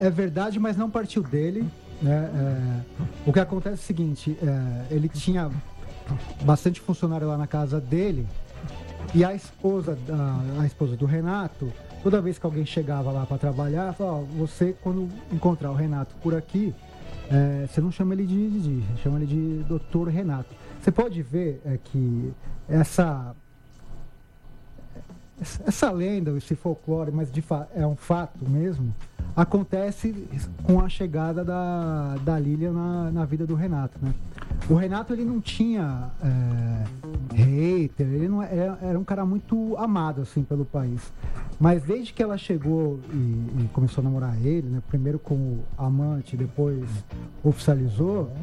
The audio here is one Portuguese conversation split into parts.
é verdade, mas não partiu dele, né? O que acontece é o seguinte, ele tinha bastante funcionário lá na casa dele, e a esposa do Renato, toda vez que alguém chegava lá para trabalhar, falava, você, quando encontrar o Renato por aqui, você não chama ele de Didi, chama ele de Dr. Renato. Você pode ver que essa lenda, esse folclore, mas é um fato mesmo, acontece com a chegada da Lilian na vida do Renato, né? O Renato, ele não tinha hater, ele não era um cara muito amado, assim, pelo país. Mas desde que ela chegou e começou a namorar ele, né? Primeiro como amante, depois oficializou,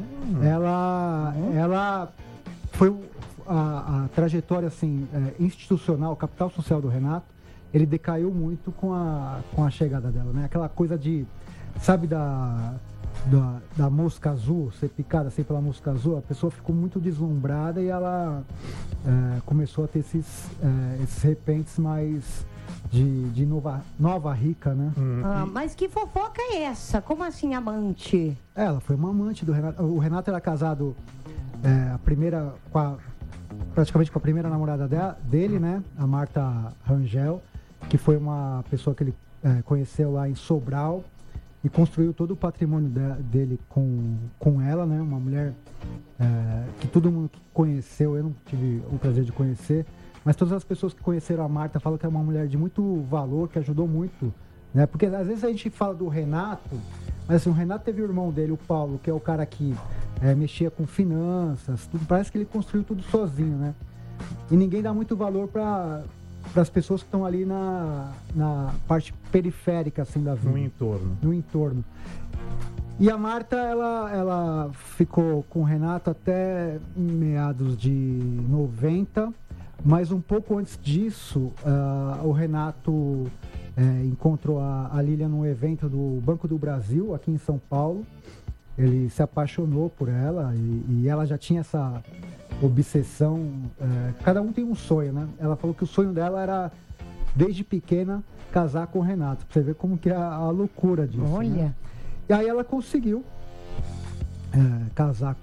ela foi a trajetória, assim, institucional, capital social do Renato, ele decaiu muito com a chegada dela, né? Aquela coisa de, sabe, da mosca azul, ser picada assim pela mosca azul, a pessoa ficou muito deslumbrada e ela começou a ter esses repentes mais de nova rica, né? Mas que fofoca é essa? Como assim, amante? Ela foi uma amante do Renato. O Renato era casado praticamente com a primeira namorada dele, né? A Marta Rangel, que foi uma pessoa que ele conheceu lá em Sobral e construiu todo o patrimônio dele com ela, né? Uma mulher que todo mundo que conheceu, eu não tive o prazer de conhecer, mas todas as pessoas que conheceram a Marta falam que é uma mulher de muito valor, que ajudou muito, né? Porque às vezes a gente fala do Renato, mas assim, o Renato teve o irmão dele, o Paulo, que é o cara que mexia com finanças, tudo, parece que ele construiu tudo sozinho, né? E ninguém dá muito valor para as pessoas que estão ali na parte periférica, assim, da vida. No entorno. E a Marta, ela ficou com o Renato até meados de 90, mas um pouco antes disso, o Renato encontrou a Lilian num evento do Banco do Brasil, aqui em São Paulo. Ele se apaixonou por ela e ela já tinha essa obsessão. Cada um tem um sonho, né? Ela falou que o sonho dela era, desde pequena, casar com o Renato. Pra você ver como que é a loucura disso. Olha! Né? E aí ela conseguiu casar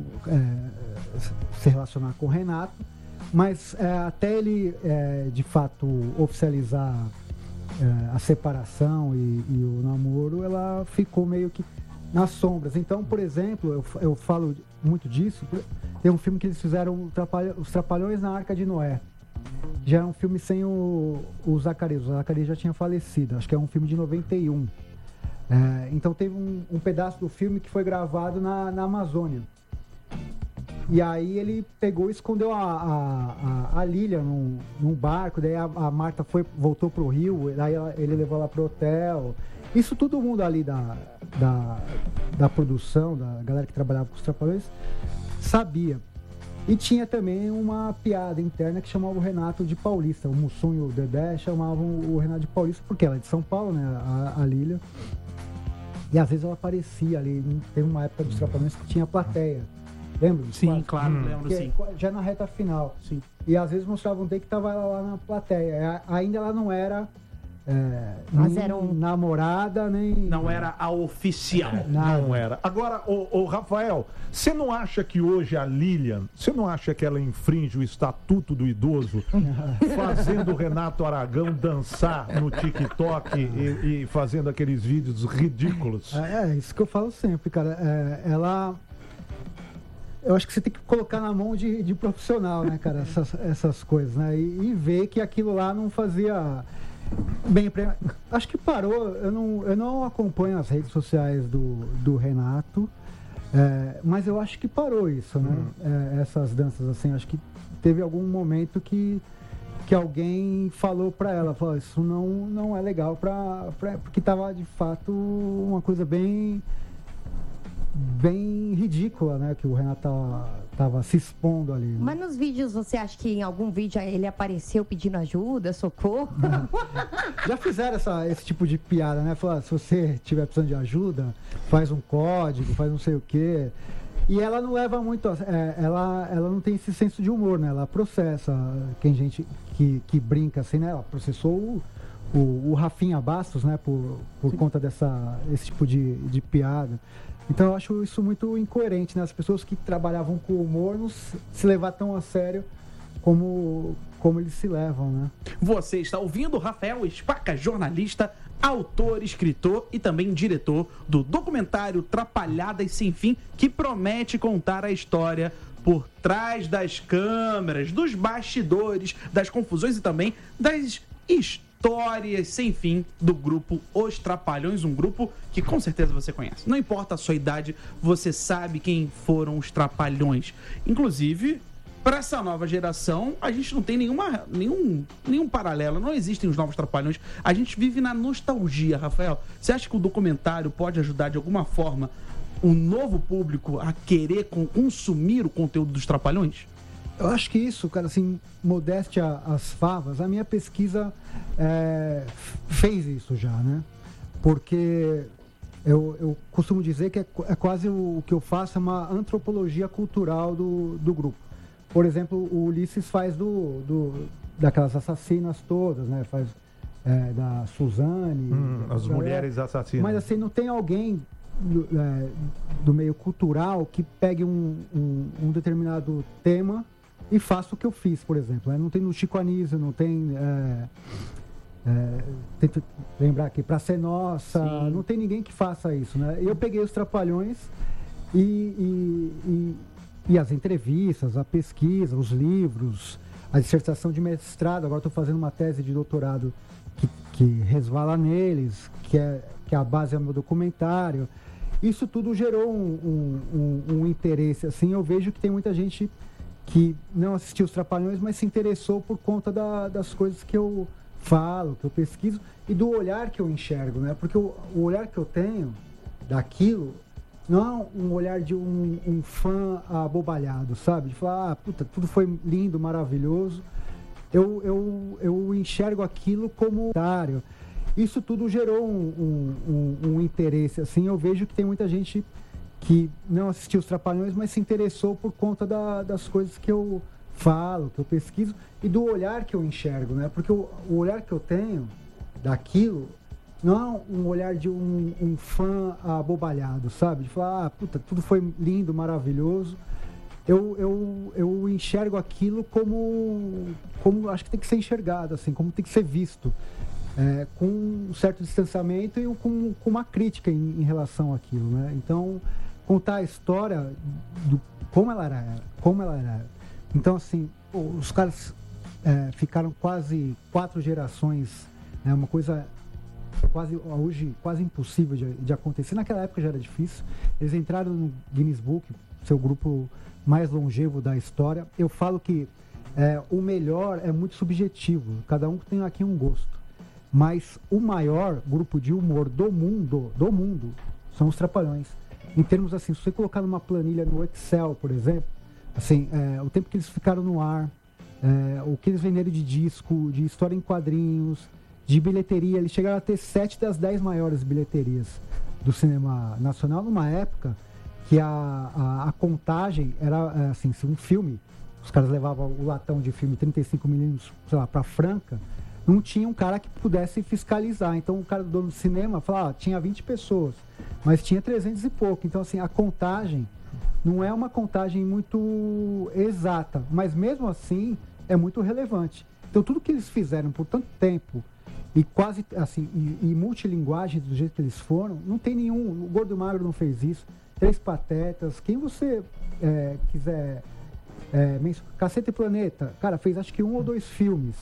se relacionar com o Renato, mas até ele, de fato, oficializar a separação e o namoro, ela ficou meio que nas sombras. Então, por exemplo, eu falo muito disso. Tem um filme que eles fizeram, Os Trapalhões na Arca de Noé. Já é um filme sem o Zacarias. O Zacarias já tinha falecido. Acho que é um filme de 91. Então teve um pedaço do filme que foi gravado na Amazônia. E aí ele pegou e escondeu a Lilian num barco. Daí a Marta voltou pro Rio. Daí ele levou ela pro hotel. Isso todo mundo ali da produção, da galera que trabalhava com os Trapalhões, sabia. E tinha também uma piada interna que chamava o Renato de paulista. O Mussum e o Dedé chamavam o Renato de paulista, porque ela é de São Paulo, né, a Lilian. E às vezes ela aparecia ali. Teve uma época dos Trapalhões que tinha plateia. Lembra? Sim, claro, lembro, sim. Já na reta final. Sim. E às vezes mostravam um day que estava ela lá na plateia. Ainda ela não era mas nem era namorada, nem... Não era a oficial. Não era. Agora, o Rafael, você não acha que hoje a Lilian, você não acha que ela infringe o estatuto do idoso fazendo o Renato Aragão dançar no TikTok e fazendo aqueles vídeos ridículos? Isso que eu falo sempre, cara. Ela... Eu acho que você tem que colocar na mão de profissional, né, cara, essas coisas, né? E ver que aquilo lá não fazia... Bem, acho que parou. Eu não acompanho as redes sociais do Renato, mas eu acho que parou isso, né? Essas danças, assim, acho que teve algum momento que alguém falou pra ela, falou, isso não é legal porque tava de fato uma coisa bem ridícula, né? Que o Renato tava se expondo ali. Né? Mas nos vídeos, você acha que em algum vídeo ele apareceu pedindo ajuda, socorro? Já fizeram esse tipo de piada, né? Falaram, se você tiver precisando de ajuda, faz um código, faz não sei o quê. E ela não leva muito... ela não tem esse senso de humor, né? Ela processa. Tem gente que brinca assim, né? Ela processou o Rafinha Bastos, né, por conta esse tipo de piada. Então eu acho isso muito incoerente, né? As pessoas que trabalhavam com humor não se levar tão a sério como eles se levam, né? Você está ouvindo Rafael Spaca, jornalista, autor, escritor e também diretor do documentário Trapalhadas Sem Fim, que promete contar a história por trás das câmeras, dos bastidores, das confusões e também das histórias sem fim do grupo Os Trapalhões, um grupo que com certeza você conhece. Não importa a sua idade, você sabe quem foram os Trapalhões. Inclusive, para essa nova geração, a gente não tem nenhum paralelo, não existem os novos Trapalhões. A gente vive na nostalgia, Rafael. Você acha que o documentário pode ajudar de alguma forma o novo público a querer consumir o conteúdo dos Trapalhões? Eu acho que isso, cara, assim, modéstia às favas, a minha pesquisa fez isso já, né? Porque eu costumo dizer que é quase o que eu faço, é uma antropologia cultural do grupo. Por exemplo, o Ulisses faz daquelas assassinas todas, né? Faz da Suzane. As mulheres assassinas. Mas assim, não tem alguém do meio cultural que pegue um determinado tema e faça o que eu fiz, por exemplo. Não tem no Chico Anísio, não tem... tento lembrar aqui, Pra Ser Nossa, não tem ninguém que faça isso, né? Eu peguei os Trapalhões e as entrevistas, a pesquisa, os livros, a dissertação de mestrado. Agora estou fazendo uma tese de doutorado que resvala neles, que é a base do meu documentário. Isso tudo gerou um interesse, assim. Eu vejo que tem muita gente que não assistiu os Trapalhões, mas se interessou por conta das coisas que eu falo, que eu pesquiso, e do olhar que eu enxergo, né? Porque o olhar que eu tenho daquilo não é um olhar de um fã abobalhado, sabe? De falar, puta, tudo foi lindo, maravilhoso. Eu enxergo aquilo como otário. Isso tudo gerou um interesse, assim. Eu vejo que tem muita gente que não assistiu os Trapalhões, mas se interessou por conta das coisas que eu falo, que eu pesquiso, e do olhar que eu enxergo, né? Porque o olhar que eu tenho daquilo não é um olhar de um fã abobalhado, sabe? De falar, puta, tudo foi lindo, maravilhoso. Eu enxergo aquilo como acho que tem que ser enxergado, assim, como tem que ser visto. Com um certo distanciamento e com uma crítica em relação àquilo, né? Então, contar a história como ela era. Então, assim, os caras ficaram quase 4 gerações, né? Uma coisa hoje quase impossível de acontecer. Naquela época já era difícil. Eles entraram no Guinness Book, seu grupo mais longevo da história. Eu falo que o melhor é muito subjetivo, cada um tem aqui um gosto. Mas o maior grupo de humor do mundo, são os Trapalhões. Em termos assim, se você colocar numa planilha no Excel, por exemplo, assim, o tempo que eles ficaram no ar, o que eles venderam de disco, de história em quadrinhos, de bilheteria, eles chegaram a ter 7 das 10 maiores bilheterias do cinema nacional, numa época que a contagem era assim, se um filme, os caras levavam o latão de filme 35mm, sei lá, para Franca, não tinha um cara que pudesse fiscalizar. Então o cara do dono do cinema falava, tinha 20 pessoas, mas tinha 300 e pouco. Então assim, a contagem não é uma contagem muito exata, mas mesmo assim é muito relevante. Então tudo que eles fizeram por tanto tempo e quase assim, e multilinguagem do jeito que eles foram, não tem nenhum. O Gordo e o Magro não fez isso, Três Patetas, quem você quiser Caceta e Planeta, cara, fez acho que 1 ou 2 filmes,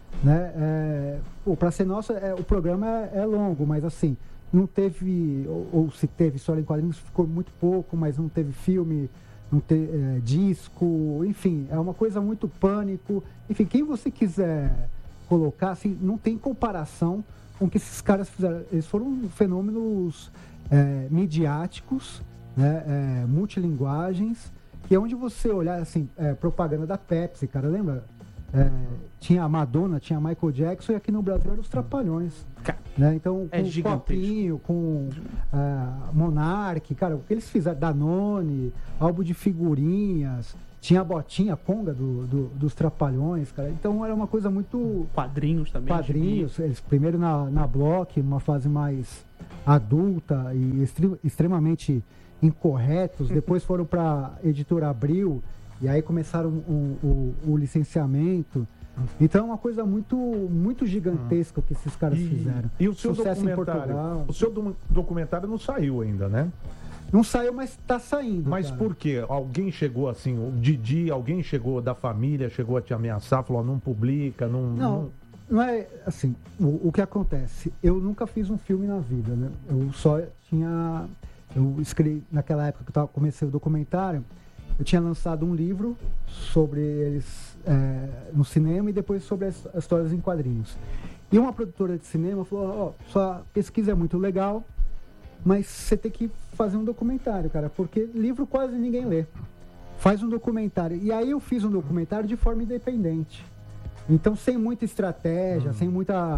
né? Pra Ser Nossa, o programa é longo, mas assim, não teve, ou se teve história em quadrinhos, ficou muito pouco, mas não teve filme, não teve disco, enfim, é uma coisa muito Pânico. Enfim, quem você quiser colocar, assim, não tem comparação com o que esses caras fizeram. Eles foram fenômenos midiáticos, né? Multilinguagens, que é onde você olhar, assim, propaganda da Pepsi, cara, lembra? Tinha a Madonna, tinha a Michael Jackson, e aqui no Brasil eram os Trapalhões, né? Então, com Copinho, com Monark, cara, o que eles fizeram, Danone, álbum de figurinhas, Tinha a botinha, a conga dos Trapalhões, cara. Então era uma coisa muito... Quadrinhos também. Quadrinhos. Eles primeiro na Block, uma fase mais adulta e extremamente incorretos. Depois foram para Editora Abril e aí começaram o licenciamento. Então é uma coisa muito gigantesca o que esses caras fizeram. E o seu Sucesso em documentário? Portugal. O seu documentário não saiu ainda, né? Não saiu, mas tá saindo. Mas cara. por quê? Alguém chegou assim, o Didi, alguém chegou da família, chegou a te ameaçar, falou, não publica, Não é assim, o que acontece, eu nunca fiz um filme na vida, né? Eu escrevi, naquela época que eu comecei o documentário, eu tinha lançado um livro sobre eles no cinema e depois sobre as histórias em quadrinhos. E uma produtora de cinema falou, sua pesquisa é muito legal, mas você tem que fazer um documentário, cara, porque livro quase ninguém lê. Faz um documentário. E aí eu fiz um documentário de forma independente. Então, sem muita estratégia, sem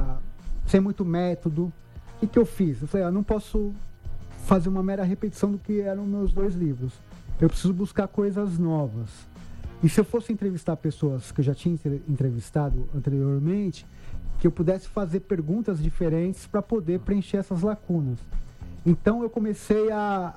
muito método. O que eu fiz? Eu falei, não posso fazer uma mera repetição do que eram meus 2 livros. Eu preciso buscar coisas novas. E se eu fosse entrevistar pessoas que eu já tinha entrevistado anteriormente, que eu pudesse fazer perguntas diferentes para poder preencher essas lacunas. Então eu comecei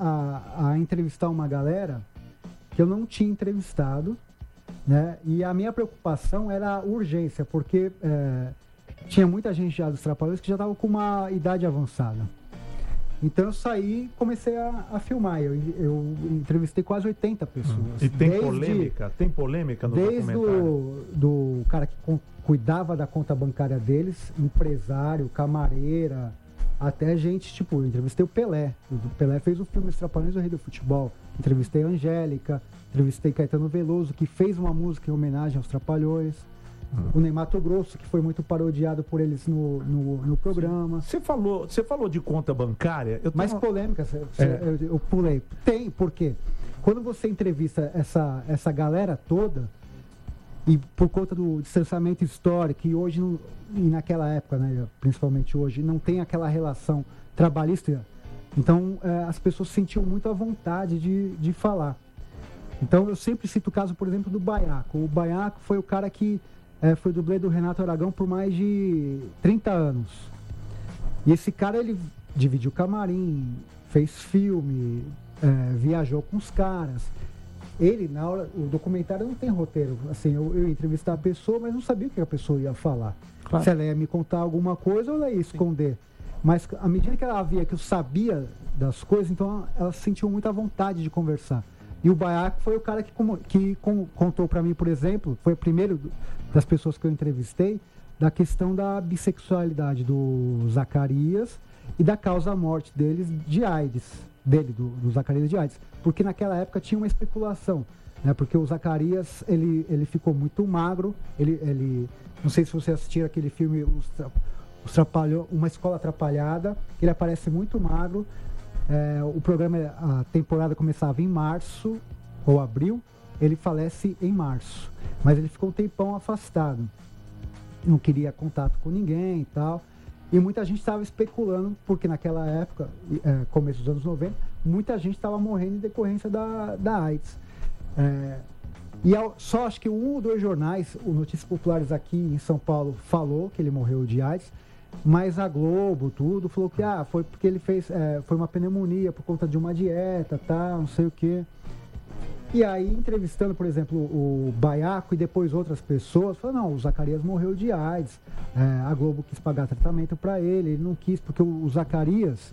a entrevistar uma galera que eu não tinha entrevistado, né? E a minha preocupação era a urgência, porque tinha muita gente já dos Trapalhões que já estava com uma idade avançada. Então eu saí e comecei a filmar. Eu entrevistei quase 80 pessoas. E tem polêmica? Tem polêmica no documentário? Desde do cara que cuidava da conta bancária deles, empresário, camareira, até gente, tipo, eu entrevistei o Pelé. O Pelé fez o filme Os Trapalhões do Rei do Futebol. Entrevistei a Angélica, entrevistei Caetano Veloso, que fez uma música em homenagem aos Trapalhões. O Ney Matogrosso, que foi muito parodiado por eles no programa. Você falou de conta bancária? Mais polêmica, eu pulei. Tem, por quê? Quando você entrevista essa galera toda, e por conta do distanciamento histórico, e hoje, e naquela época, né, principalmente hoje, não tem aquela relação trabalhista, então as pessoas sentiam muito a vontade de falar. Então eu sempre cito o caso, por exemplo, do Baiaco. O Baiaco foi o cara que foi dublê do Renato Aragão por mais de 30 anos. E esse cara, ele dividiu camarim, fez filme, viajou com os caras. Ele, na hora, o documentário não tem roteiro. Assim, eu ia entrevistar a pessoa, mas não sabia o que a pessoa ia falar. Claro. Se ela ia me contar alguma coisa ou ela ia esconder. Sim. Mas à medida que ela via que eu sabia das coisas, então ela sentiu muita vontade de conversar. E o Baiaco foi o cara que contou para mim, por exemplo, foi o primeiro das pessoas que eu entrevistei, da questão da bissexualidade do Zacarias e da causa-morte deles de AIDS, do Zacarias de AIDS. Porque naquela época tinha uma especulação, né? Porque o Zacarias, ele ficou muito magro, ele não sei se você assistiu aquele filme Os Trapalhões, Uma Escola Atrapalhada, ele aparece muito magro. O programa, a temporada começava em março ou abril, ele falece em março, mas ele ficou um tempão afastado, não queria contato com ninguém e tal, e muita gente estava especulando, porque naquela época, começo dos anos 90, muita gente estava morrendo em decorrência da AIDS. Só acho que 1 ou 2 jornais, o Notícias Populares aqui em São Paulo, falou que ele morreu de AIDS, mas a Globo, tudo, falou que foi porque ele fez, foi uma pneumonia por conta de uma dieta, tal, não sei o quê. E aí, entrevistando, por exemplo, o Baiaco e depois outras pessoas, falou, não, o Zacarias morreu de AIDS, a Globo quis pagar tratamento para ele não quis, porque o Zacarias,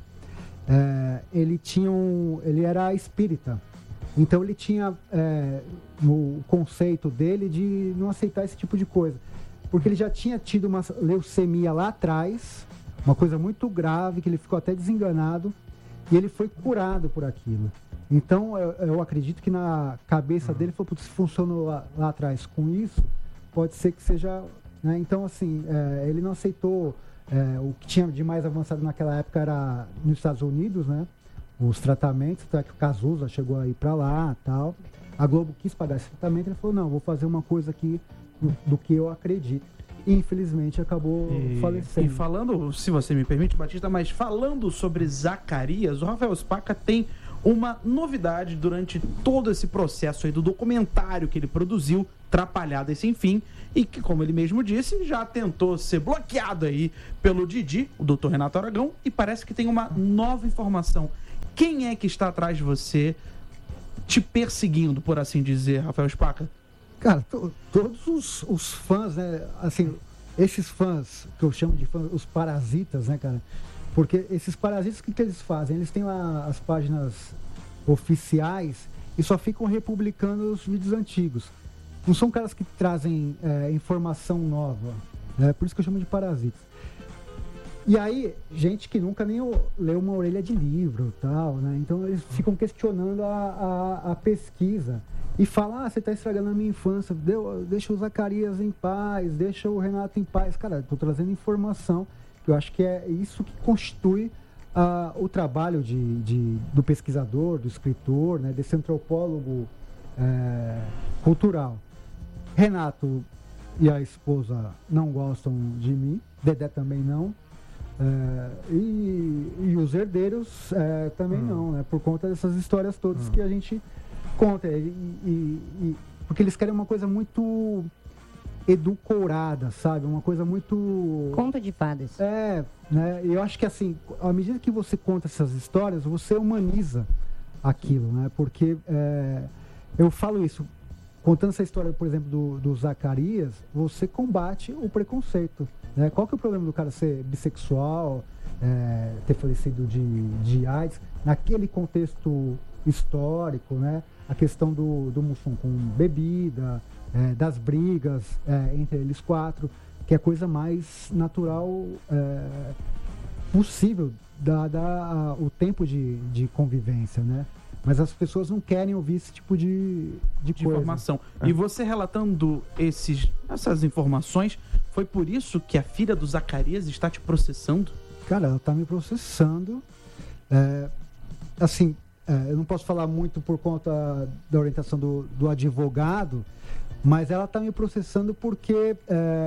ele era espírita. Então ele tinha o conceito dele de não aceitar esse tipo de coisa. Porque ele já tinha tido uma leucemia lá atrás, uma coisa muito grave, que ele ficou até desenganado, e ele foi curado por aquilo. Então, eu acredito que na cabeça dele, falou, se funcionou lá atrás com isso, pode ser que seja... Né? Então, assim, ele não aceitou... o que tinha de mais avançado naquela época era nos Estados Unidos, né? Os tratamentos, até que o Cazuza chegou a ir para lá e tal. A Globo quis pagar esse tratamento, ele falou, não, vou fazer uma coisa aqui do que eu acredito. E, infelizmente, acabou falecendo. E falando, se você me permite, Batista, mas falando sobre Zacarias, o Rafael Spaca tem uma novidade durante todo esse processo aí do documentário que ele produziu, Trapalhadas Sem Fim, e que, como ele mesmo disse, já tentou ser bloqueado aí pelo Didi, o Dr. Renato Aragão, e parece que tem uma nova informação. Quem é que está atrás de você, te perseguindo, por assim dizer, Rafael Spaca? Cara, todos os fãs, né, assim, esses fãs, que eu chamo de fãs, os parasitas, né, cara, porque esses parasitas, o que eles fazem? Eles têm lá as páginas oficiais e só ficam republicando os vídeos antigos. Não são caras que trazem informação nova, né? Por isso que eu chamo de parasitas. E aí, gente que nunca nem leu uma orelha de livro e tal, né? Então eles ficam questionando a pesquisa e falam, você está estragando a minha infância, deixa o Zacarias em paz, deixa o Renato em paz. Cara, estou trazendo informação, que eu acho que é isso que constitui o trabalho do pesquisador, do escritor, né? Desse antropólogo cultural. Renato e a esposa não gostam de mim, Dedé também não. E os herdeiros também não, né? Por conta dessas histórias todas que a gente conta. Porque eles querem uma coisa muito edulcorada, sabe? Uma coisa muito... Conto de fadas. Né? Eu acho que assim, à medida que você conta essas histórias, você humaniza aquilo, né? Porque eu falo isso, contando essa história, por exemplo, do Zacarias, você combate o preconceito, né? Qual que é o problema do cara ser bissexual, ter falecido de AIDS, naquele contexto histórico, né? A questão do Mussum com bebida, das brigas entre eles quatro, que é a coisa mais natural possível, dada o tempo de convivência, né? Mas as pessoas não querem ouvir esse tipo de informação. E você relatando essas informações, foi por isso que a filha do Zacarias está te processando? Cara, ela está me processando. Assim, eu não posso falar muito por conta da orientação do advogado, mas ela está me processando porque...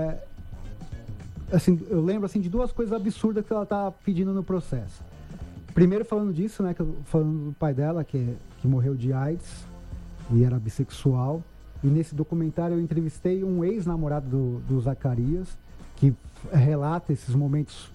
assim, eu lembro assim, de duas coisas absurdas que ela está pedindo no processo. Primeiro, falando disso, né, falando do pai dela, que morreu de AIDS e era bissexual. E nesse documentário eu entrevistei um ex-namorado do Zacarias, que relata esses momentos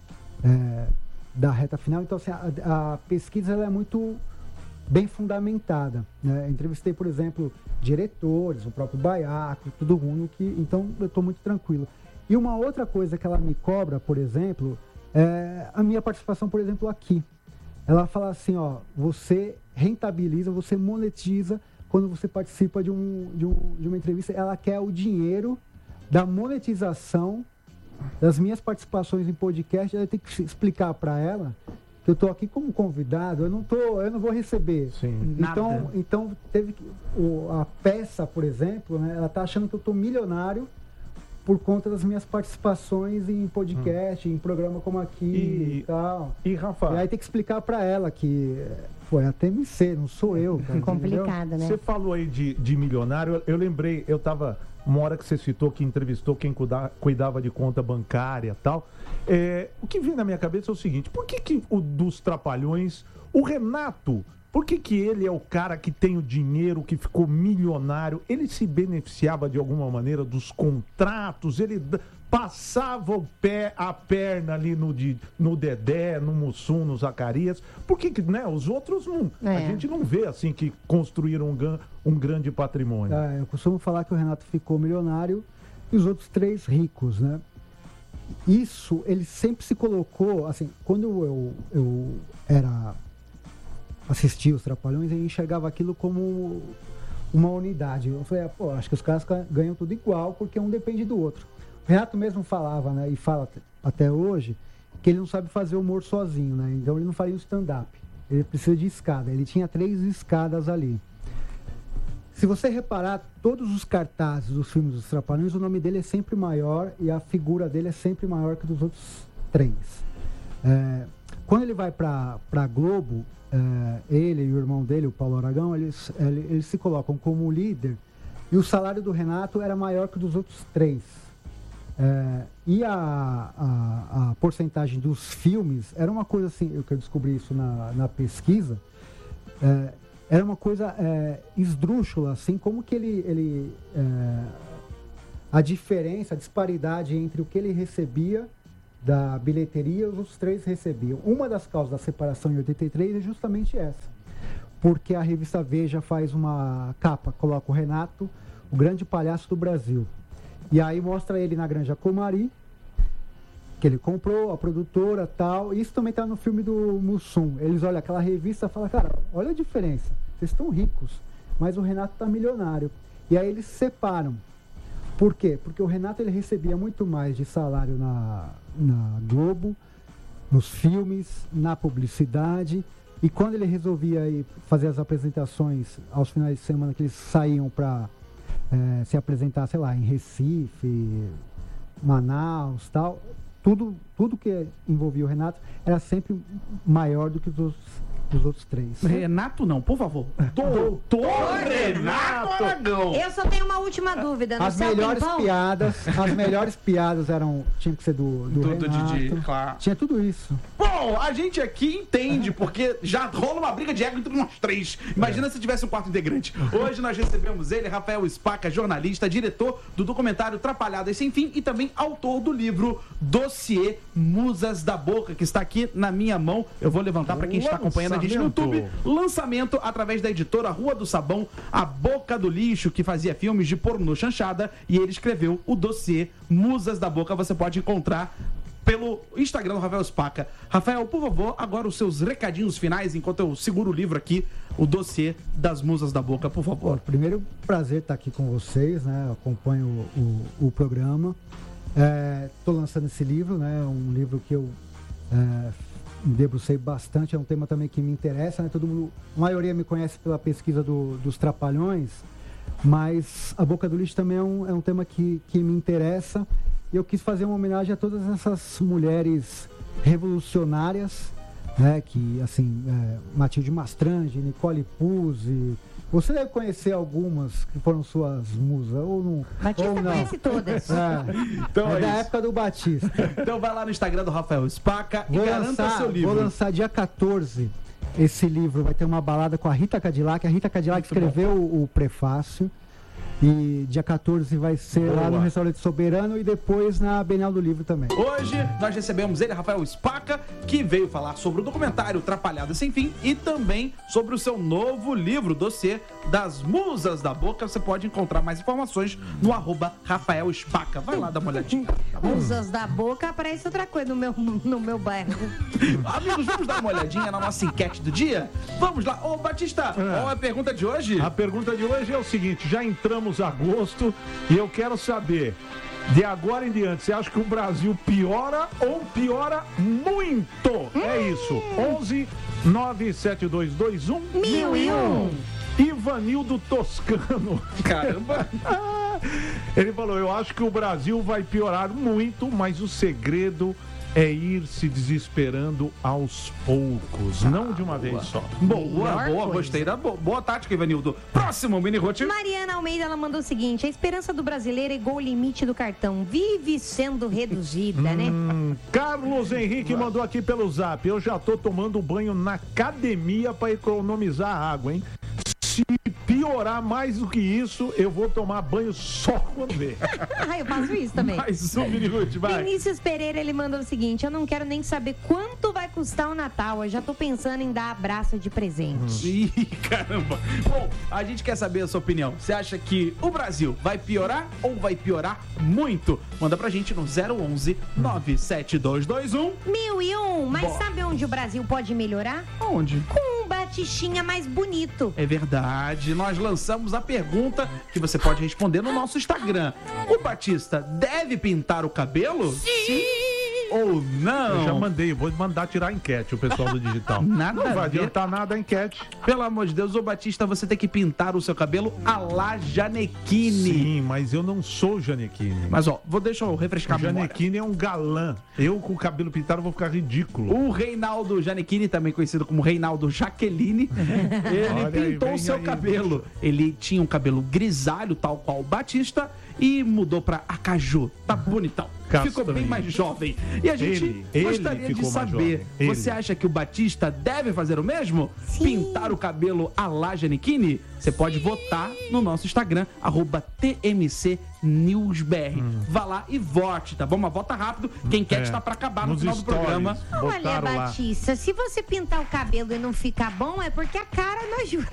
da reta final. Então, assim, a pesquisa ela é muito bem fundamentada, né? Eu entrevistei, por exemplo, diretores, o próprio Baiaco, tudo ruim, então eu estou muito tranquilo. E uma outra coisa que ela me cobra, por exemplo, é a minha participação, por exemplo, aqui. Ela fala assim, você rentabiliza, você monetiza quando você participa de uma entrevista. Ela quer o dinheiro da monetização das minhas participações em podcast. Eu tenho que explicar para ela que eu estou aqui como convidado, eu não vou receber. Sim. Então teve a peça, por exemplo, né, ela está achando que eu estou milionário por conta das minhas participações em podcast, em programa como aqui e tal. E, Rafa... E aí tem que explicar para ela que foi a TMC, não sou eu. Cara, complicada, né? Você falou aí de milionário, eu lembrei, uma hora que você citou que entrevistou quem cuidava de conta bancária e tal. O que vem na minha cabeça é o seguinte, por que o dos Trapalhões, o Renato... Por que ele é o cara que tem o dinheiro, que ficou milionário? Ele se beneficiava de alguma maneira dos contratos? Ele passava a perna ali no Dedé, no Mussum, no Zacarias? Por que, né? Os outros não... A gente não vê assim que construíram um grande patrimônio. Eu costumo falar que o Renato ficou milionário e os outros três ricos, né? Isso, ele sempre se colocou... Assim, quando eu assistia os Trapalhões, eu enxergava aquilo como uma unidade. Eu falei, acho que os caras ganham tudo igual, porque um depende do outro. O Renato mesmo falava, né, e fala até hoje, que ele não sabe fazer humor sozinho, né? Então ele não faria um stand-up. Ele precisa de escada. Ele tinha 3 escadas ali. Se você reparar, todos os cartazes dos filmes dos Trapalhões, o nome dele é sempre maior e a figura dele é sempre maior que dos outros 3. Quando ele vai para a Globo, ele e o irmão dele, o Paulo Aragão, eles se colocam como líder e o salário do Renato era maior que o dos outros 3. E a porcentagem dos filmes era uma coisa assim, eu descobri isso na pesquisa, era uma coisa esdrúxula, assim, como que a diferença, a disparidade entre o que ele recebia da bilheteria e os outros três recebiam. Uma das causas da separação em 83 é justamente essa, porque a revista Veja faz uma capa, coloca o Renato, o grande palhaço do Brasil, e aí mostra ele na Granja Comari, que ele comprou, a produtora tal. Isso também está no filme do Mussum. Eles olham aquela revista e falam, cara, olha a diferença, vocês estão ricos, mas o Renato está milionário. E aí eles se separam. Por quê? Porque o Renato ele recebia muito mais de salário na Globo, nos filmes, na publicidade, e quando ele resolvia ir fazer as apresentações aos finais de semana, que eles saíam para se apresentar, sei lá, em Recife, Manaus, tal, tudo que envolvia o Renato era sempre maior do que os outros três. Renato não, por favor. Doutor Renato Aragão. Eu só tenho uma última dúvida. No As melhores piadas tinham que ser do Renato. Didi, claro. Tinha tudo isso. Bom, a gente aqui entende, porque já rola uma briga de ego entre nós três. Imagina se tivesse um quarto integrante. Hoje nós recebemos ele, Rafael Spaca, jornalista, diretor do documentário Trapalhadas Sem Fim e também autor do livro Dossiê Musas da Boca, que está aqui na minha mão. Eu vou levantar para quem está acompanhando a gente no YouTube. Lançamento através da editora Rua do Sabão, A Boca do Lixo, que fazia filmes de pornô chanchada, e ele escreveu o Dossiê Musas da Boca. Você pode encontrar pelo Instagram do Rafael Spaca. Rafael, por favor, agora os seus recadinhos finais, enquanto eu seguro o livro aqui, o Dossiê das Musas da Boca, por favor. Primeiro, prazer estar aqui com vocês, né? Eu acompanho o programa. Estou lançando esse livro, né? Um livro que eu me debrucei bastante, é um tema também que me interessa, né? Todo mundo, a maioria me conhece pela pesquisa dos Trapalhões, mas a Boca do Lixo também é um tema que me interessa. E eu quis fazer uma homenagem a todas essas mulheres revolucionárias, né? Que, assim, Matilde Mastrange, Nicole Puzzi. Você deve conhecer algumas que foram suas musas, ou não? Batista conhece todas. Então da época do Batista. Então vai lá no Instagram do Rafael Spaca e garanta seu livro. Vou lançar dia 14 esse livro. Vai ter uma balada com a Rita Cadillac. A Rita Cadillac escreveu o prefácio. E dia 14 vai ser lá no Restaurante Soberano e depois na Bienal do Livro também. Hoje nós recebemos ele, Rafael Spaca, que veio falar sobre o documentário Trapalhadas Sem Fim e também sobre o seu novo livro, Dossiê das Musas da Boca. Você pode encontrar mais informações no @Rafael Spaca. Vai lá dar uma olhadinha. Musas da Boca aparece outra coisa no meu bairro. Amigos, vamos dar uma olhadinha na nossa enquete do dia? Vamos lá. Ô, Batista, qual é a pergunta de hoje? A pergunta de hoje é o seguinte, já entramos agosto e eu quero saber, de agora em diante, você acha que o Brasil piora ou piora muito? É isso. 11 97221 1001. Ivanildo Toscano. Caramba. Ele falou, eu acho que o Brasil vai piorar muito, mas o segredo é ir se desesperando aos poucos, não de uma vez só. Boa, gostei da boa tática, Ivanildo. Próximo, Mini Rote. Mariana Almeida, ela mandou o seguinte: a esperança do brasileiro é igual o limite do cartão, vive sendo reduzida, né? Carlos Henrique mandou aqui pelo Zap, eu já tô tomando banho na academia para economizar água, hein? Se piorar mais do que isso, eu vou tomar banho só quando ver. Eu faço isso também. Mais um minuto, vai. Vinícius Pereira, ele mandou o seguinte: eu não quero nem saber quanto vai custar o Natal, eu já tô pensando em dar abraço de presente. Ih, caramba. Bom, a gente quer saber a sua opinião. Você acha que o Brasil vai piorar ou vai piorar muito? Manda pra gente no 011 97221 1001. Mas Boa. sabe onde o Brasil pode melhorar? Onde? Com um batistinha mais bonito. É verdade. Nós lançamos a pergunta que você pode responder no nosso Instagram. O Batista deve pintar o cabelo? Sim. Ou não? Eu já mandei, vou mandar tirar a enquete, o pessoal do digital. Nada não a vai ver. adiantar nada a enquete. Pelo amor de Deus, ô Batista, você tem que pintar o seu cabelo à la Janequine. Sim, mas eu não sou Janequine. Mas ó, deixa eu refrescar a memória. Janequine é um galã. Eu com o cabelo pintado vou ficar ridículo. O Reinaldo Janequine, também conhecido como Reinaldo Jaqueline, ele pintou o seu cabelo. Ele tinha um cabelo grisalho, tal qual o Batista, e mudou pra acaju. Tá bonitão. ficou bem mais jovem. E a gente gostaria de saber, você acha que o Batista deve fazer o mesmo? Sim. Pintar o cabelo à la Giannichini? Você pode votar no nosso Instagram, @TMCNewsBR. Vá lá e vote, tá bom? Mas vota rápido. Quem quer está para acabar no final do programa. Olha, Batista, se você pintar o cabelo e não ficar bom, é porque a cara não ajuda.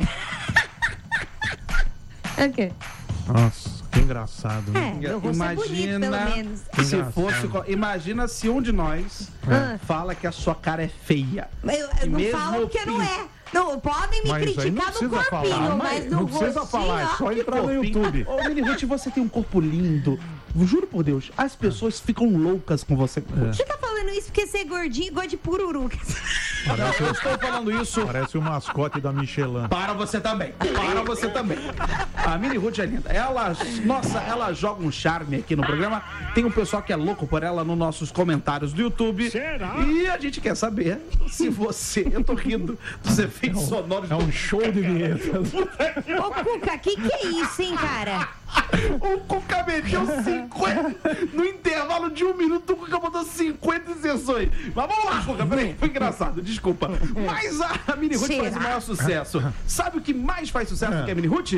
O quê? Nossa, que engraçado. É, meu rosto é bonito, pelo menos. Se fosse, imagina se um de nós fala que a sua cara é feia. Eu não falo que não é. Não, podem me criticar no corpinho, mas no rostinho... Não precisa falar, é só entrar no YouTube. Ô, Mini Ruth, você tem um corpo lindo. Juro por Deus, as pessoas ficam loucas com você. Você tá falando isso porque você é gordinho e gosta de pururu. Eu estou falando isso... Parece o mascote da Michelin. Para você também. Para você também. A Mini Ruth é linda. Ela joga um charme aqui no programa. Tem um pessoal que é louco por ela nos nossos comentários do YouTube. Será? E a gente quer saber se você... Eu tô rindo dos efeitos sonoros. É um show de vinheta. Ô, Cuca, que é isso, hein, cara? O Cuca meteu 50. No intervalo de 1 minuto, o Cuca botou 50 inserções. Mas vamos lá, Cuca, peraí. Foi engraçado, desculpa. Mas a Mini Ruth faz o maior sucesso. Sabe o que mais faz sucesso do que a Mini Ruth?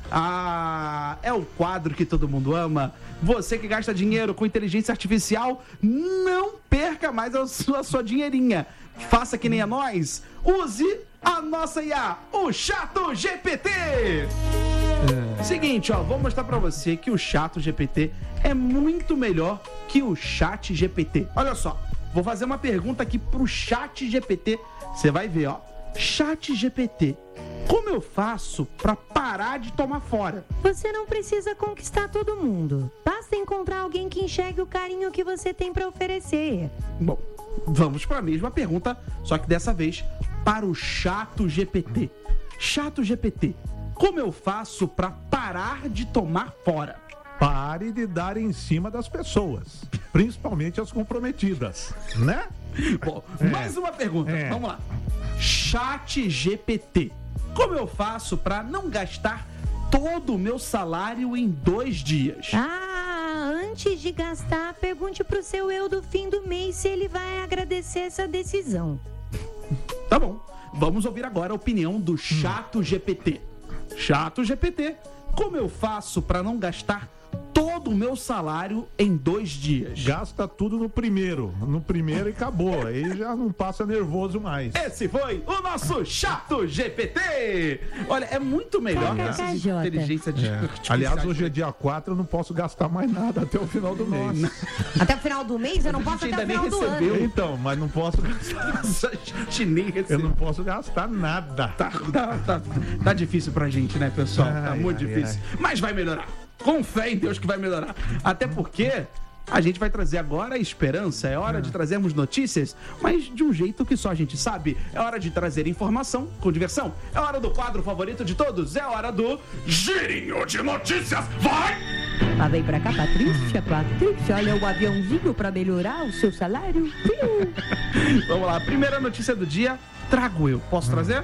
É o quadro que todo mundo ama. Você que gasta dinheiro com inteligência artificial, não perca mais a sua dinheirinha. Faça que nem a nós. Use a nossa IA, o ChatGPT. Seguinte, vou mostrar pra você que o ChatGPT é muito melhor que o ChatGPT. Olha só, vou fazer uma pergunta aqui pro ChatGPT. Você vai ver, ChatGPT, como eu faço pra parar de tomar fora? Você não precisa conquistar todo mundo. Basta encontrar alguém que enxergue o carinho que você tem pra oferecer. Bom, vamos para a mesma pergunta, só que dessa vez para o ChatGPT. ChatGPT, como eu faço para parar de tomar fora? Pare de dar em cima das pessoas, principalmente as comprometidas, né? Bom, mais uma pergunta, vamos lá. ChatGPT, como eu faço para não gastar todo o meu salário em 2 dias? Antes de gastar, pergunte pro seu eu do fim do mês se ele vai agradecer essa decisão. Tá bom, vamos ouvir agora a opinião do ChatGPT. ChatGPT, como eu faço para não gastar todo o meu salário em 2 dias? Gasta tudo no primeiro e acabou. Aí já não passa nervoso mais. Esse foi o nosso ChatGPT. Olha, é muito melhor que essa inteligência artificial. Aliás, hoje é dia 4, eu não posso gastar mais nada até o final do mês. Até o final do mês? Eu não posso até o final do ano. Então, mas não posso gastar. Eu não posso gastar nada. Tá difícil pra gente, né, pessoal? Tá muito difícil. Mas vai melhorar. Com fé em Deus que vai melhorar. Até porque a gente vai trazer agora a esperança. É hora de trazermos notícias, mas de um jeito que só a gente sabe. É hora de trazer informação com diversão. É hora do quadro favorito de todos. É hora do Girinho de Notícias. Vai! Lá vem pra cá, Patrícia. Olha o aviãozinho pra melhorar o seu salário. Vamos lá. Primeira notícia do dia. Trago eu. Posso trazer?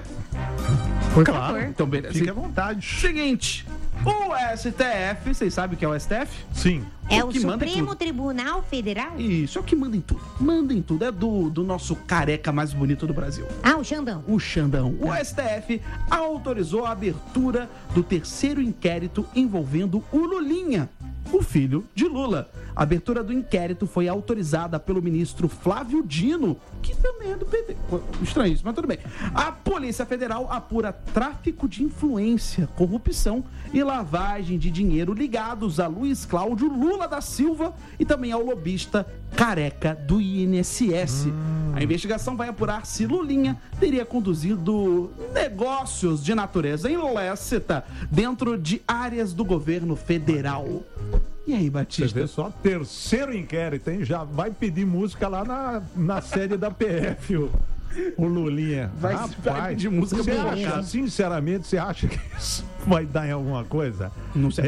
Claro. Então, beleza. Fique à vontade. Seguinte. O STF, vocês sabem o que é o STF? Sim. É o Supremo Tribunal Federal? Isso, é o que manda em tudo. Manda em tudo. É do nosso careca mais bonito do Brasil. O Xandão. O Xandão. O STF autorizou a abertura do 3º inquérito envolvendo o Lulinha, o filho de Lula. A abertura do inquérito foi autorizada pelo ministro Flávio Dino, que também é do PT. Estranho isso, mas tudo bem. A Polícia Federal apura tráfico de influência, corrupção e lavagem de dinheiro ligados a Luiz Cláudio Lula da Silva e também ao lobista careca do INSS. A investigação vai apurar se Lulinha teria conduzido negócios de natureza ilícita dentro de áreas do governo federal. E aí, Batista? Você vê só, 3º inquérito, hein? Já vai pedir música lá na sede da PF, o Lulinha. Vai pedir música. Sinceramente, você acha que isso vai dar em alguma coisa? Não sei. Hein?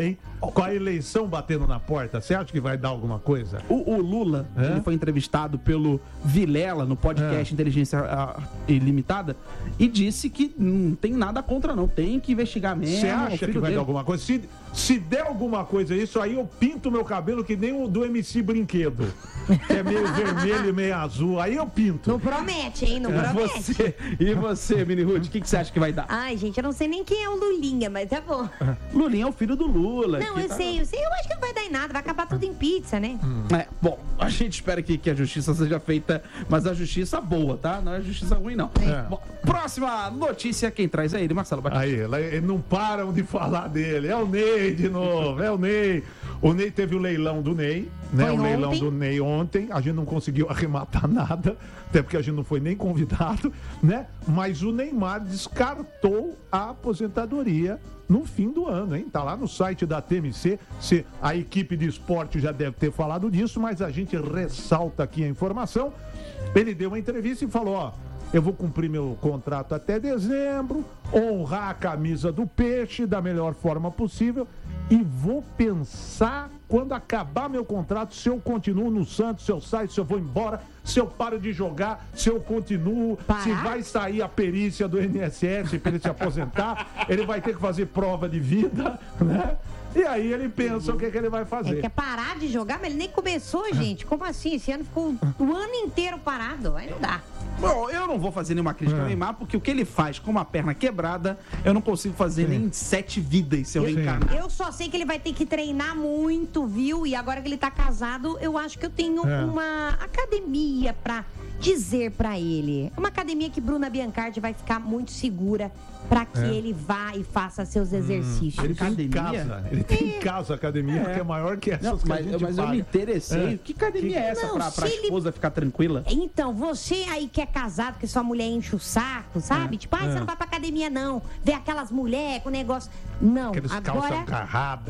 Com a eleição batendo na porta, você acha que vai dar alguma coisa? O Lula, ele foi entrevistado pelo Vilela no podcast Inteligência Ilimitada e disse que não tem nada contra, não. Tem que investigar mesmo. Você acha que vai dar alguma coisa? Se der alguma coisa isso, aí eu pinto meu cabelo que nem o do MC Brinquedo. Que é meio vermelho e meio azul. Aí eu pinto. Não promete, hein? Não promete. E você, Mini Ruth, o que você acha que vai dar? Ai, gente, eu não sei nem quem é o Lulinha, mas tá bom. Lulinha é o filho do Lula. Não, eu sei. Eu acho que não vai dar em nada. Vai acabar tudo em pizza, né? Bom, a gente espera que a justiça seja feita, mas a justiça boa, tá? Não é justiça ruim, não. Bom, próxima notícia, quem traz é ele, Marcelo Batista. Aí, eles não param de falar dele. É o Ney de novo, é o Ney. O Ney teve o leilão do Ney, né? Foi o leilão ontem. do Ney ontem. A gente não conseguiu arrematar nada, até porque a gente não foi nem convidado, né? Mas o Neymar descartou a aposentadoria no fim do ano, hein? Tá lá no site da TMC. A equipe de esporte já deve ter falado disso, mas a gente ressalta aqui a informação. Ele deu uma entrevista e falou, ó, eu vou cumprir meu contrato até dezembro, honrar a camisa do Peixe da melhor forma possível e vou pensar quando acabar meu contrato se eu continuo no Santos, se eu saio, se eu vou embora, se eu paro de jogar, se eu continuo, se vai sair a perícia do INSS para ele se aposentar, ele vai ter que fazer prova de vida, né? E aí ele pensa o que ele vai fazer. Quer parar de jogar, mas ele nem começou, gente. Como assim? Esse ano ficou o ano inteiro parado. Aí não dá. Bom, eu não vou fazer nenhuma crítica ao Neymar, porque o que ele faz com uma perna quebrada, eu não consigo fazer nem 7 vidas se eu reencarnar. Eu só sei que ele vai ter que treinar muito, viu? E agora que ele tá casado, eu acho que eu tenho uma academia pra dizer pra ele. Uma academia que Bruna Biancardi vai ficar muito segura pra que ele vá e faça seus exercícios. Ele tem em casa. Ele tem em casa a academia que é maior que essas que a gente mas eu me interessei. Que academia é essa pra esposa ficar tranquila? Então, você aí que é casado, porque sua mulher enche o saco, sabe? Tipo, você não vai pra academia, não. Vê aquelas mulheres com negócio. Não, aqueles calça agarrada.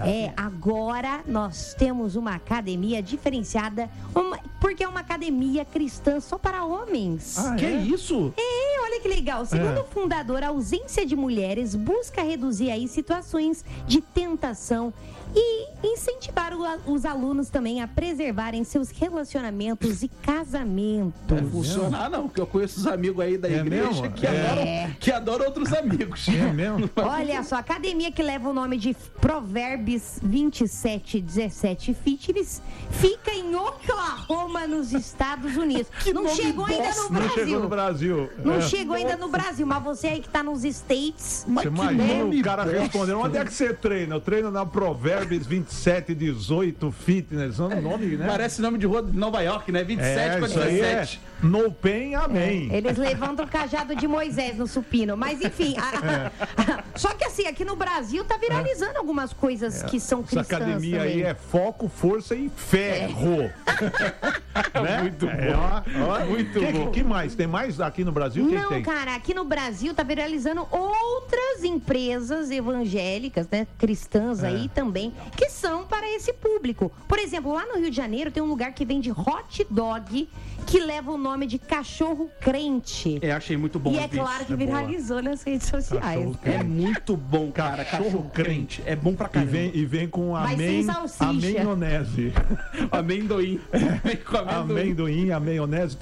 Agora nós temos uma academia diferenciada, porque é uma academia cristã só para homens. Que isso? Olha que legal. Segundo o fundador, a ausência de mulheres busca reduzir aí situações de tentação e incentivar os alunos também a preservarem seus relacionamentos e casamentos. Não funcionar não, porque eu conheço os amigos aí da igreja que adoram outros amigos. É mesmo? Olha só, a academia que leva o nome de Provérbios 27:17 Fitness fica em Oklahoma, nos Estados Unidos. Não chegou ainda no Brasil. Não chegou no Brasil. Não chegou ainda no Brasil, mas você aí que tá nos States. Você imagina o cara respondendo, onde é que você treina? Eu treino na Provérbios 27:18 Fitness. Nome, né? Parece nome de rua de Nova York, né? 27 para 17. No Pen, amém. Eles levantam o cajado de Moisés no supino. Mas enfim, só que assim, aqui no Brasil tá viralizando algumas coisas que são cristãs. Essa academia também. aí é foco, força e ferro. Né? Muito bom. Muito bom. O que mais? Tem mais aqui no Brasil? Não, tem? cara, aqui no Brasil tá viralizando outras empresas evangélicas, né? Cristãs aí também, que são para esse público. Por exemplo, lá no Rio de Janeiro tem um lugar que vende hot dog que leva o nome de cachorro crente. Achei muito bom. E é claro que viralizou nas redes sociais. É muito bom, cara. Cachorro crente. É bom pra caramba. E vem com amenonese. Amendoim. Amendoim, a maionese.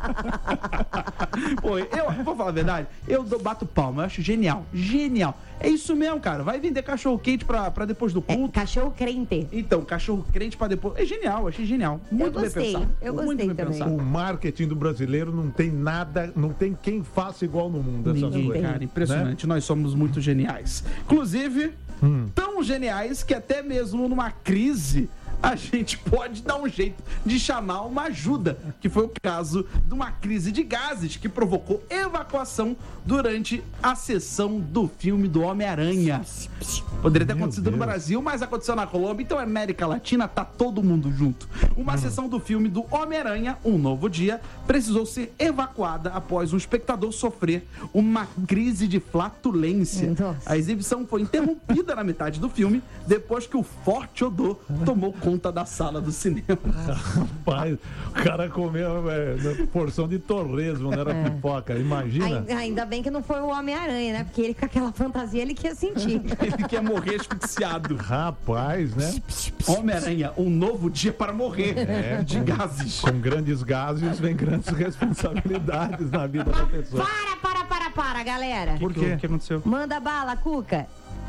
Pô, eu vou falar a verdade, eu bato palma, eu acho genial. Genial. É isso mesmo, cara. Vai vender cachorro quente pra depois do culto. Cachorro crente. Então, cachorro crente pra depois. É genial, achei genial. Muito bem pensado. Eu gostei também. O marketing do brasileiro não tem nada, não tem quem faça igual no mundo. Ninguém, cara, impressionante. Né? Nós somos muito geniais. Inclusive, tão geniais que até mesmo numa crise a gente pode dar um jeito de chamar uma ajuda, que foi o caso de uma crise de gases que provocou evacuação durante a sessão do filme do Homem-Aranha. Poderia ter acontecido no Brasil, mas aconteceu na Colômbia, então América Latina tá todo mundo junto. Uma sessão do filme do Homem-Aranha, Um Novo Dia, precisou ser evacuada após um espectador sofrer uma crise de flatulência. A exibição foi interrompida na metade do filme, depois que o forte odor tomou conta ponta da sala do cinema. Rapaz, o cara comeu porção de torresmo, não era pipoca, imagina. Ainda bem que não foi o Homem-Aranha, né? Porque ele com aquela fantasia, ele quer sentir. Ele quer morrer asfixiado. Rapaz, né? Homem-Aranha, um novo dia para morrer de gases. Com grandes gases vem grandes responsabilidades na vida da pessoa. Para, galera. Por quê? O que aconteceu? Manda bala, Cuca.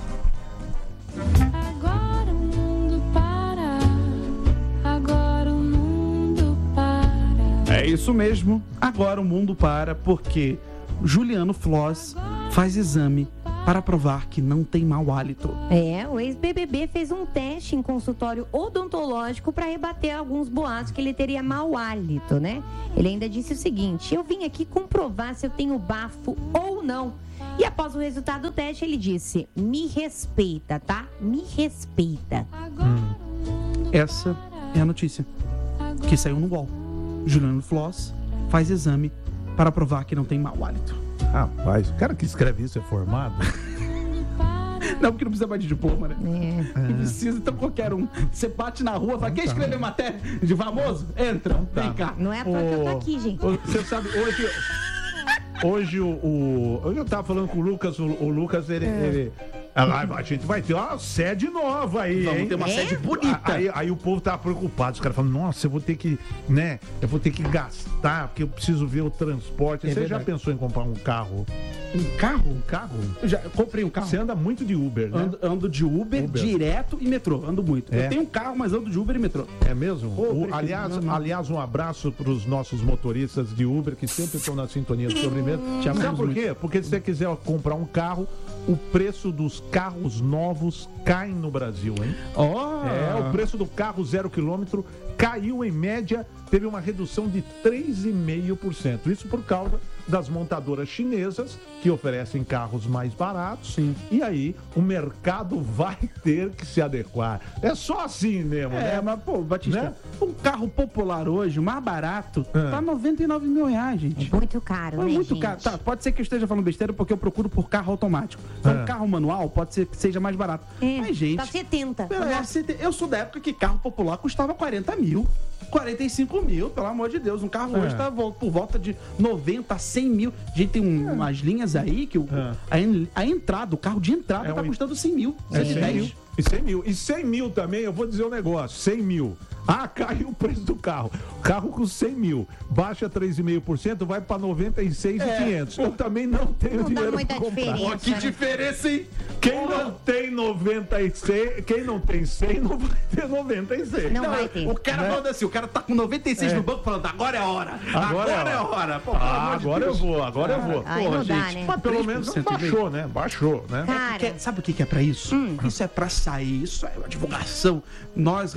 Agora o mundo para. Agora o mundo para. É isso mesmo. Agora o mundo para porque Juliano Floss faz exame para provar que não tem mau hálito. O ex-BBB fez um teste em consultório odontológico para rebater alguns boatos que ele teria mau hálito, né? Ele ainda disse o seguinte: eu vim aqui comprovar se eu tenho bafo ou não. E após o resultado do teste, ele disse: me respeita, tá? Me respeita. Essa é a notícia que saiu no UOL. Juliano Floss faz exame para provar que não tem mau hálito. Rapaz, o cara que escreve isso é formado? Não, porque não precisa mais de diploma, né? Não precisa, então qualquer um. Você bate na rua, fala, quer escrever matéria de famoso? Entra, vem cá. Não é à toa que eu tô aqui, gente. Você sabe, hoje eu tava falando com o Lucas, o Lucas, ele a gente vai ter uma sede nova aí, Vamos hein? ter uma sede bonita. Aí o povo tava preocupado, os caras falam, nossa, eu vou ter que gastar, porque eu preciso ver o transporte. Você já pensou em comprar um carro? Um carro? Um carro? Eu já comprei um carro. Você anda muito de Uber, né? Ando de Uber, direto e metrô. Ando muito. Eu tenho um carro, mas ando de Uber e metrô. É mesmo? Aliás, um abraço para os nossos motoristas de Uber que sempre estão na sintonia do Sobremesa. Sabe por quê? Porque se você quiser comprar um carro, o preço dos carros novos cai no Brasil, hein? O preço do carro 0 km caiu em média, teve uma redução de 3,5%. Isso por causa das montadoras chinesas que oferecem carros mais baratos. Sim. E aí o mercado vai ter que se adequar. É só assim mesmo, né? Mas, pô, Batista, Né? um carro popular hoje, o mais barato, tá R$99 mil, gente. Muito caro, É né, muito gente? caro. Tá, pode ser que eu esteja falando besteira porque eu procuro por carro automático. Então, carro manual pode ser que seja mais barato. Mas, gente... Tá 70. Eu sou da época que carro popular custava 40 mil. 45 mil, pelo amor de Deus. Um carro hoje tá por volta de 90 a 100 mil. A gente tem umas linhas aí que a entrada, o carro de entrada tá custando 100 mil. 100 mil. E 100 mil. E 100 mil também, eu vou dizer um negócio. 100 mil. Caiu o preço do carro. Carro com 100 mil. Baixa 3,5%, vai para 96,500. Eu também não tenho dinheiro para comprar. Diferença, Que diferença, hein? Quem não tem 96, quem não tem 100 não vai ter 96. Não vai ter. O cara manda assim, o cara tá com 96 no banco falando, agora é a hora. Agora é a hora. Pô, pelo amor de agora eu Deus. vou, agora eu vou. Aí não dá, né? Mas pelo menos 3% baixou, né? Baixou, né? Cara, Sabe o que é pra isso? Isso é pra sair, isso é uma divulgação. Nós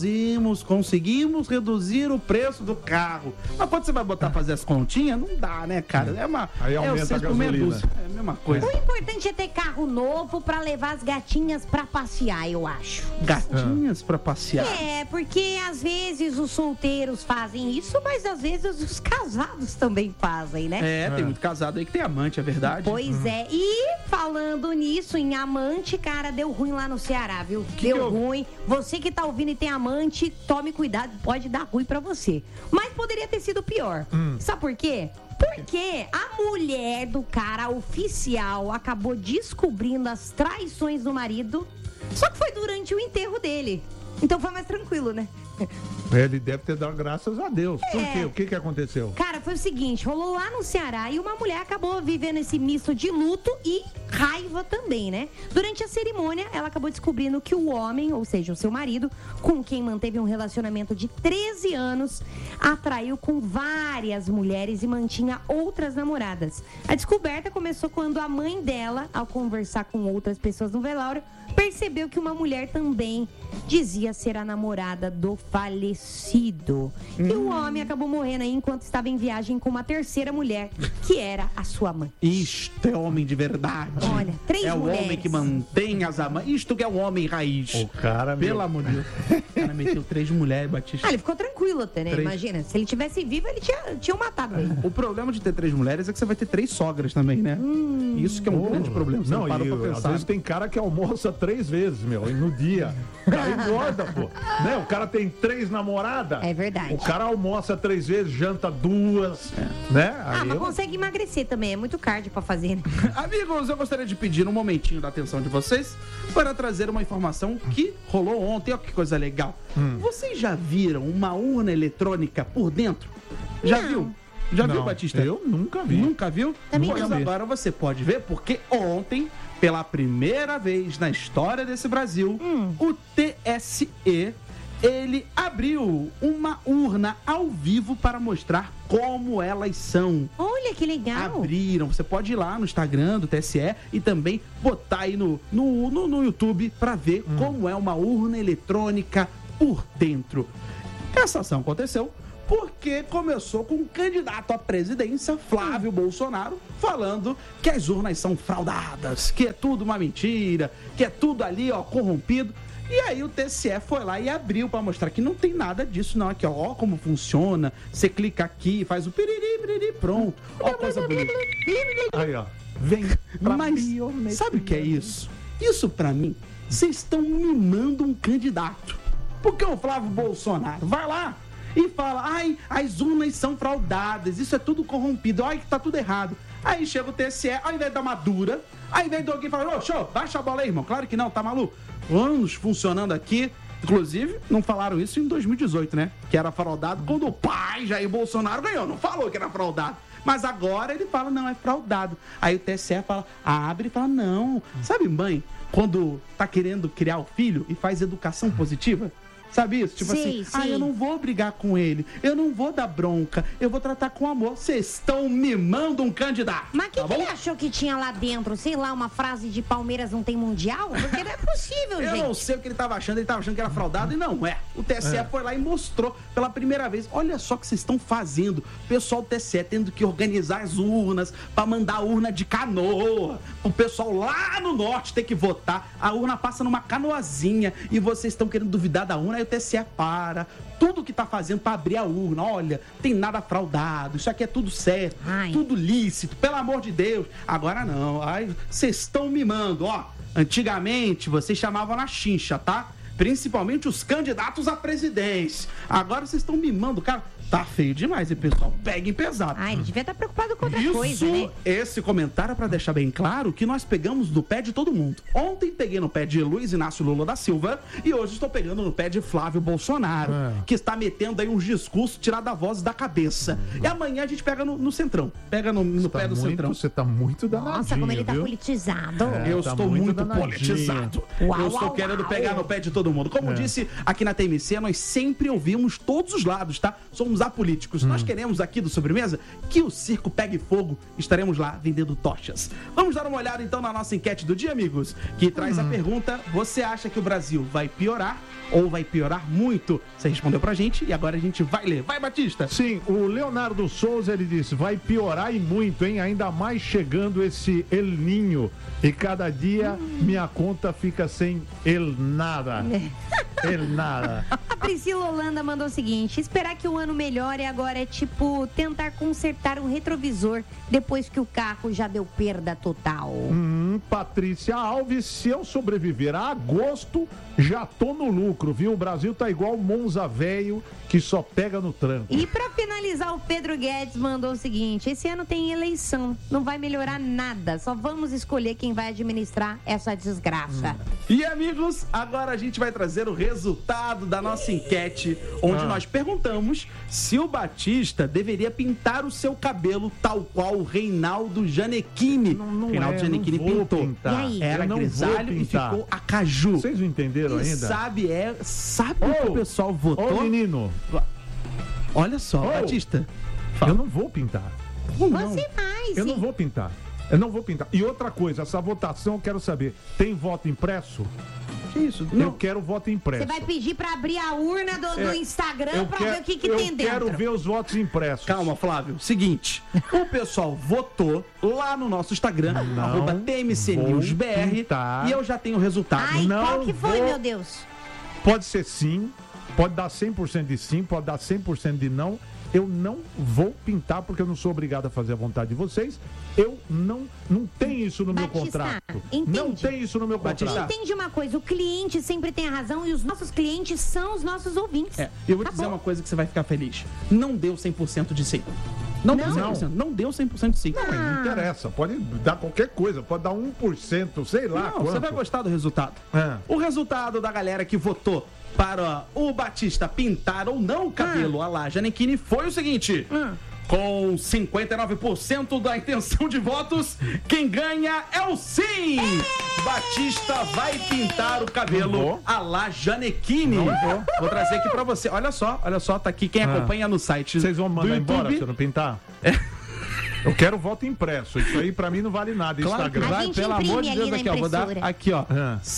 conseguimos reduzir o preço do carro. Mas quando você vai botar pra fazer as continhas, não dá, né, cara? Aí aumenta a gasolina. É a mesma coisa. o importante é ter carro novo pra levar as gatinhas pra passear, eu acho. Gatinhas pra passear. Porque às vezes os solteiros fazem isso, mas às vezes os casados também fazem, né? Tem muito casado aí que tem amante, é verdade. Pois é. E falando nisso, em amante, cara, deu ruim lá no Ceará, viu? Deu ruim. Você que tá ouvindo e tem amante, tome cuidado, pode dar ruim pra você. Mas poderia ter sido pior. Sabe por quê? Porque a mulher do cara oficial acabou descobrindo as traições do marido, só que foi durante o enterro dele. Então foi mais tranquilo, né? Ele deve ter dado graças a Deus. Por quê? O que aconteceu? Cara, foi o seguinte, rolou lá no Ceará e uma mulher acabou vivendo esse misto de luto e raiva também, né? Durante a cerimônia, ela acabou descobrindo que o homem, ou seja, o seu marido, com quem manteve um relacionamento de 13 anos, atraiu com várias mulheres e mantinha outras namoradas. A descoberta começou quando a mãe dela, ao conversar com outras pessoas no velório, percebeu que uma mulher também dizia ser a namorada do falecido. E o homem acabou morrendo aí enquanto estava em viagem com uma terceira mulher, que era a sua mãe. Isto é homem de verdade. Olha, 3 É o mulheres. homem que mantém as amas. Isto que é o homem raiz. O cara, Pelo meu. amor de Deus. O cara meteu 3 mulheres, Batista. Ah, ele ficou tranquilo até, né? 3. Imagina, se ele tivesse vivo, ele tinha matado ele. O problema de ter 3 mulheres é que você vai ter 3 sogras também, né? Isso que é um grande problema. Você não, parou pra às pensar. vezes tem cara que almoça 3 vezes, meu, no dia. O cara engorda, pô. Né? O cara tem 3 namoradas. É verdade. O cara almoça 3 vezes, janta 2, né? Ah, Aí mas consegue emagrecer também, é muito cardio pra fazer, né? Amigos, eu gostaria de pedir um momentinho da atenção de vocês para trazer uma informação que rolou ontem. Olha que coisa legal. Vocês já viram uma urna eletrônica por dentro? Já Não. viu? Já viu, Não, Batista? eu nunca vi. Nunca viu? Também Pois não. agora você pode ver, porque ontem, pela primeira vez na história desse Brasil, o TSE, ele abriu uma urna ao vivo para mostrar como elas são. Olha que legal. Abriram, você pode ir lá no Instagram do TSE e também botar aí no YouTube para ver como é uma urna eletrônica por dentro. Essa ação aconteceu porque começou com um candidato à presidência, Flávio Bolsonaro, falando que as urnas são fraudadas, que é tudo uma mentira, que é tudo ali, ó, corrompido. E aí o TSE foi lá e abriu para mostrar que não tem nada disso, não. Aqui, ó como funciona. Você clica aqui, faz o piriri, pronto. Ó, coisa bonita. Aí, ó. Vem pra Mas biometria. sabe o que é isso? Isso pra mim, vocês estão mimando um candidato. Porque o Flávio Bolsonaro vai lá e fala, ai, as urnas são fraudadas, isso é tudo corrompido, ai, que tá tudo errado. Aí chega o TSE, ao invés de dar uma dura, ao invés de alguém falar, ô, show, baixa a bola aí, irmão. Claro que não, tá maluco? Anos funcionando aqui. Inclusive, não falaram isso em 2018, né? Que era fraudado quando o pai Jair Bolsonaro ganhou. Não falou que era fraudado. Mas agora ele fala, não, é fraudado. Aí o TSE fala, abre e fala, não. Sabe, mãe, quando tá querendo criar o filho e faz educação positiva? Sabe isso? Tipo Sim, assim, sim. eu não vou brigar com ele, eu não vou dar bronca, eu vou tratar com amor. Vocês estão mimando um candidato. Mas o que, tá que bom? ele achou que tinha lá dentro? Sei lá, uma frase de Palmeiras não tem mundial? Porque não é possível, Eu gente. não sei o que ele estava achando que era fraudado e não é. O TSE foi lá e mostrou pela primeira vez. Olha só o que vocês estão fazendo. O pessoal do TSE tendo que organizar as urnas para mandar a urna de canoa. O pessoal lá no norte ter que votar. A urna passa numa canoazinha e vocês estão querendo duvidar da urna. Aí o TSE para. Tudo que tá fazendo para abrir a urna. Olha, tem nada fraudado. Isso aqui é tudo certo. Ai. Tudo lícito. Pelo amor de Deus. Agora não. Ai, vocês estão mimando, ó. Antigamente, vocês chamavam na chincha, tá? Principalmente os candidatos à presidência. Agora vocês estão mimando, cara. Tá feio demais, e pessoal, peguem pesado. Ah, ele devia estar preocupado com outra Isso, coisa, né? esse comentário é pra deixar bem claro que nós pegamos no pé de todo mundo. Ontem peguei no pé de Luiz Inácio Lula da Silva e hoje estou pegando no pé de Flávio Bolsonaro, que está metendo aí uns discursos tirados da voz da cabeça. E amanhã a gente pega no Centrão. Pega no pé do Centrão. Você tá muito danadinho, Nossa, como ele tá viu? politizado. Eu tá estou muito muito danadinho. politizado. Uau, Eu estou uau, querendo uau. pegar no pé de todo mundo. Como disse aqui na TMC, nós sempre ouvimos todos os lados, tá? Somos apolíticos. Nós queremos aqui do Sobremesa que o circo pegue fogo. Estaremos lá vendendo tochas. Vamos dar uma olhada então na nossa enquete do dia, amigos, que traz a pergunta: você acha que o Brasil vai piorar ou vai piorar muito? Você respondeu pra gente e agora a gente vai ler. Vai, Batista! Sim, o Leonardo Souza, ele disse, vai piorar e muito, hein? Ainda mais chegando esse El Ninho. E cada dia minha conta fica sem El Nada. El Nada. A Priscila Holanda mandou o seguinte: esperar que o ano melhore agora é tipo tentar consertar um retrovisor depois que o carro já deu perda total. Patrícia Alves, se eu sobreviver a agosto, já tô no lucro, viu? O Brasil tá igual Monza velho, que só pega no tranco. E pra finalizar, o Pedro Guedes mandou o seguinte: esse ano tem eleição, não vai melhorar nada, só vamos escolher quem vai administrar essa desgraça. E amigos, agora a gente vai trazer o resultado da nossa enquete, onde nós perguntamos se o Batista deveria pintar o seu cabelo tal qual o Reinaldo Gianecchini. Reinaldo Gianecchini não vou pintou. pintar. E aí? Era Eu não vou grisalho e pintar. ficou acaju. Vocês não entenderam E ainda? sabe o que o pessoal votou? Ô, menino, Olha só, Ô. Batista. eu não vou pintar. Você vai, Eu sim. não vou pintar. Eu não vou pintar. E outra coisa, essa votação eu quero saber, tem voto impresso? Que isso? Eu quero voto impresso. Você vai pedir pra abrir a urna do Instagram pra ver o que tem dentro. Eu quero ver os votos impressos. Calma, Flávio. Seguinte, o pessoal votou lá no nosso Instagram, @TMCNewsBR, e eu já tenho o resultado. Ai, qual que foi, meu Deus? Pode ser sim, pode dar 100% de sim, pode dar 100% de não. Eu não vou pintar porque eu não sou obrigado a fazer a vontade de vocês. Eu não tenho isso no meu contrato. Entende. Não tem isso no meu contrato. Entende uma coisa, o cliente sempre tem a razão e os nossos clientes são os nossos ouvintes. Eu vou te dizer uma coisa que você vai ficar feliz. Não deu 100% de sim. Não deu 100%. Não deu 100% de sim. Não interessa. Pode dar qualquer coisa. Pode dar 1%, sei lá. Não, você vai gostar do resultado. É. O resultado da galera que votou para o Batista pintar ou não o cabelo à la Gianecchini foi o seguinte. Com 59% da intenção de votos, quem ganha é o sim! Batista vai pintar o cabelo à la Gianecchini. Vou trazer aqui pra você. Olha só, tá aqui quem acompanha no site. Vocês vão mandar do embora YouTube. se eu não pintar? Eu quero voto impresso. Isso aí pra mim não vale nada. Claro que Instagram. vai, pelo amor de Deus, aqui, ó. Vou dar aqui, ó.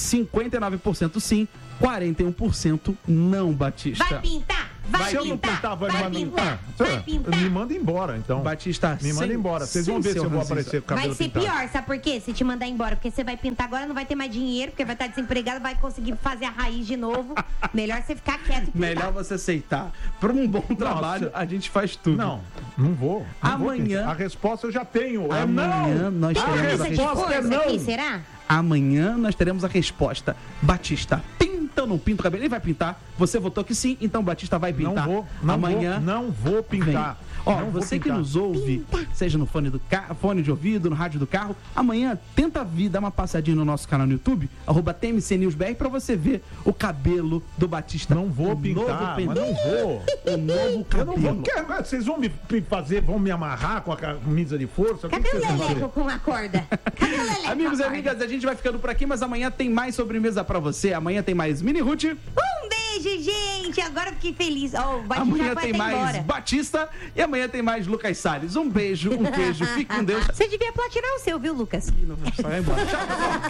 59% sim, 41% não, Batista. Vai pintar? Se eu não pintar, vai pintar. Me manda embora, então. Batista, me manda embora. Vocês vão ver se eu vou aparecer com o cabelo Vai ser pintado. pior, sabe por quê? Se te mandar embora, porque você vai pintar agora, não vai ter mais dinheiro, porque vai estar desempregado, vai conseguir fazer a raiz de novo. Melhor você ficar quieto e pintar. Melhor você aceitar. Para um bom trabalho, a gente faz tudo. Não vou. Amanhã. A resposta eu já tenho. Amanhã nós Tem teremos a camisa de resposta. força aqui, será? Amanhã nós teremos a resposta. Batista, pinta ou não pinta o cabelo? Ele vai pintar. Você votou que sim, então Batista vai pintar. Amanhã não vou pintar. Ó, você que nos ouve, seja no fone de ouvido, no rádio do carro, amanhã tenta vir, dar uma passadinha no nosso canal no YouTube, @TMCNewsBR, pra você ver o cabelo do Batista. Não vou pintar, mas não vou. O novo cabelo. Eu não vou. Vocês vão me fazer, vão me amarrar com a camisa de força? Cadê o Leleco com a corda? Cadê o Leleco? Amigos e amigas, a gente vai ficando por aqui, mas amanhã tem mais sobremesa pra você. Amanhã tem mais Mini Ruth. Um beijo, gente. Agora eu fiquei feliz. Amanhã tem mais Batista e amanhã tem mais Lucas Salles. Um beijo, um queijo. Fique com Deus. Você devia platinar o seu, viu, Lucas? Vai embora. Tchau, pessoal.